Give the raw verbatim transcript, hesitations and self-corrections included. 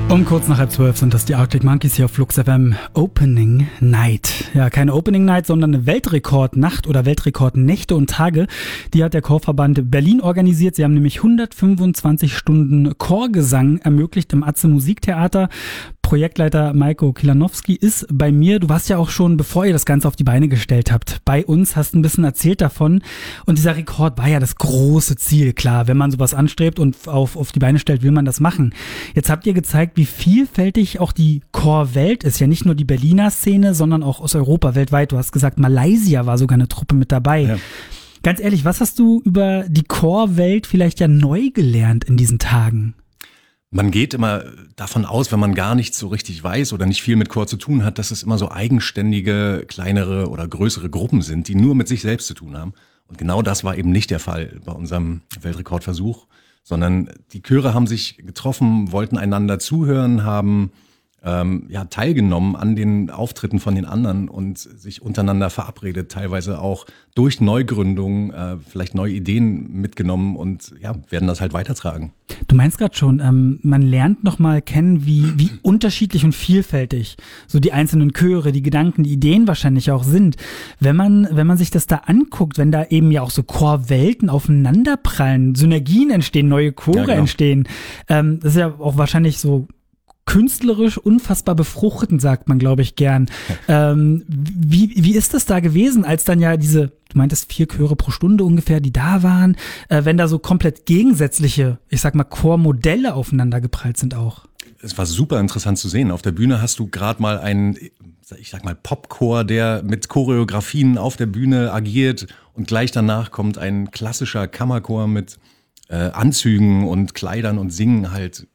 Um kurz nach halb zwölf sind das die Arctic Monkeys hier auf Flux F M. Opening Night. Ja, keine Opening Night, sondern eine Weltrekordnacht oder Weltrekordnächte und Tage. Die hat der Chorverband Berlin organisiert. Sie haben nämlich hundertfünfundzwanzig Stunden Chorgesang ermöglicht im Atze Musiktheater. Projektleiter Majko Kilanowski ist bei mir. Du warst ja auch schon, bevor ihr das Ganze auf die Beine gestellt habt, bei uns, hast ein bisschen erzählt davon. Und dieser Rekord war ja das große Ziel. Klar, wenn man sowas anstrebt und auf, auf die Beine stellt, will man das machen. Jetzt habt ihr gezeigt, wie vielfältig auch die Chorwelt ist. Ja, nicht nur die Berliner Szene, sondern auch aus Europa, weltweit. Du hast gesagt, Malaysia war sogar eine Truppe mit dabei. Ja. Ganz ehrlich, was hast du über die Chorwelt vielleicht ja neu gelernt in diesen Tagen? Man geht immer davon aus, wenn man gar nichts so richtig weiß oder nicht viel mit Chor zu tun hat, dass es immer so eigenständige, kleinere oder größere Gruppen sind, die nur mit sich selbst zu tun haben. Und genau das war eben nicht der Fall bei unserem Weltrekordversuch, sondern die Chöre haben sich getroffen, wollten einander zuhören, haben ähm, ja teilgenommen an den Auftritten von den anderen und sich untereinander verabredet, teilweise auch durch Neugründungen äh, vielleicht neue Ideen mitgenommen und ja werden das halt weitertragen. Du meinst gerade schon, ähm, man lernt nochmal kennen, wie, wie unterschiedlich und vielfältig so die einzelnen Chöre, die Gedanken, die Ideen wahrscheinlich auch sind. Wenn man, wenn man sich das da anguckt, wenn da eben ja auch so Chorwelten aufeinanderprallen, Synergien entstehen, neue Chore ja, genau. entstehen, ähm, das ist ja auch wahrscheinlich so künstlerisch unfassbar befruchtend, sagt man, glaube ich, gern. Ja. Ähm, wie, wie ist das da gewesen, als dann ja diese, du meintest vier Chöre pro Stunde ungefähr, die da waren, äh, wenn da so komplett gegensätzliche, ich sag mal, Chormodelle aufeinander geprallt sind auch? Es war super interessant zu sehen. Auf der Bühne hast du gerade mal einen, ich sag mal, Popchor, der mit Choreografien auf der Bühne agiert und gleich danach kommt ein klassischer Kammerchor mit äh, Anzügen und Kleidern und singen halt